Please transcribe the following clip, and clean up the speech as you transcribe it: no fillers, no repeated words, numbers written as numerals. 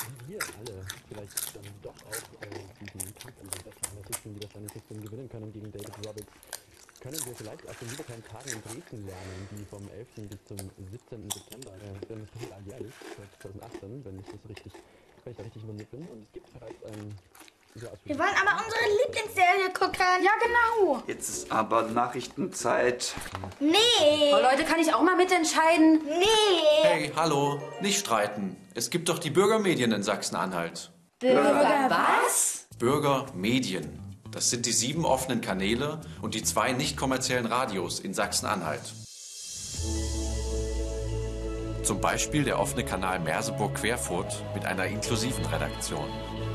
wir alle vielleicht dann doch auch diesen Kampf in Silvester einer Richtung, die das eine Richtung gewinnen können gegen David Roberts, können wir vielleicht aus den Libertären-Tagen in Dresden lernen, die vom 11. bis zum 17. September, denn das passiert alljährlich, seit 2018, wenn ich da richtig informiert bin. Und es gibt bereits ein Wir wollen aber unsere Lieblingsserie gucken. Ja, genau. Jetzt ist aber Nachrichtenzeit. Nee. Oh, Leute, kann ich auch mal mitentscheiden? Nee. Hey, hallo, nicht streiten. Es gibt doch die Bürgermedien in Sachsen-Anhalt. Bürger was? Bürgermedien. Das sind die 7 offenen Kanäle und die 2 nicht kommerziellen Radios in Sachsen-Anhalt. Zum Beispiel der offene Kanal Merseburg-Querfurt mit einer inklusiven Redaktion.